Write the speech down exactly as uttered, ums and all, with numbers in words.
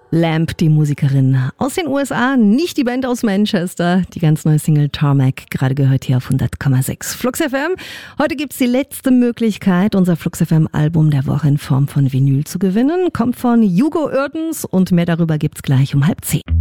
Lamp, die Musikerin aus den U S A, nicht die Band aus Manchester. Die ganz neue Single Tarmac, gerade gehört hier auf hundert Komma sechs Flux F M. Heute gibt's die letzte Möglichkeit, unser Flux F M Album der Woche in Form von Vinyl zu gewinnen. Kommt von Hugo Oerdens und mehr darüber gibt's gleich um halb zehn.